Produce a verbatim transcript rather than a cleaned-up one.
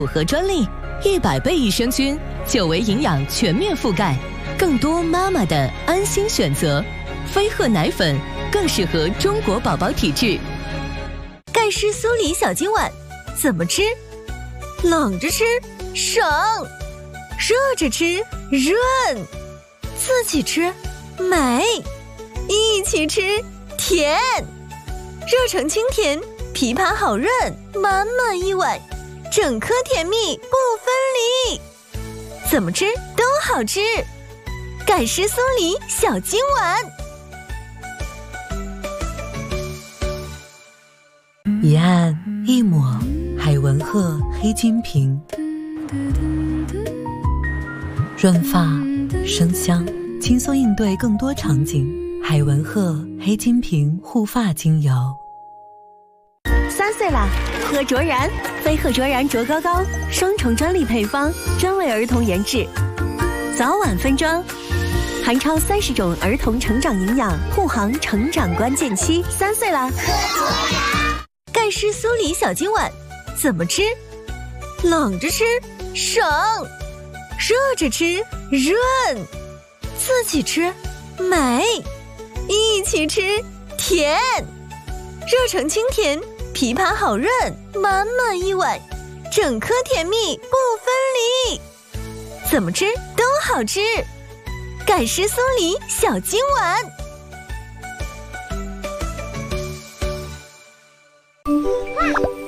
符合专利，一百倍益生菌，久维营养全面覆盖，更多妈妈的安心选择。飞鹤奶粉更适合中国宝宝体质。 盖诗酥梨小金碗怎么吃？冷着吃省，热着吃润，自己吃美，一起吃甜。热成清甜，枇杷好润，满满一碗，整颗甜蜜不分离。怎么吃都好吃。盖诗酥梨小金碗。 一按一抹，海文鹤黑金瓶，润发生香，轻松应对更多场景。海文鹤黑金瓶护发精油。 三岁啦，喝卓然，飞鹤卓然卓高高，双重专利配方，专为儿童研制，早晚分装，含超三十种儿童成长营养，护航成长关键期。三岁啦，喝卓然。盖诗酥梨小金碗怎么吃？冷着吃省，热着吃润，自己吃美，一起吃甜。热成清甜，枇杷好润，满满一碗，整颗甜蜜不分离。怎么吃都好吃。盖诗酥梨小金碗。 哇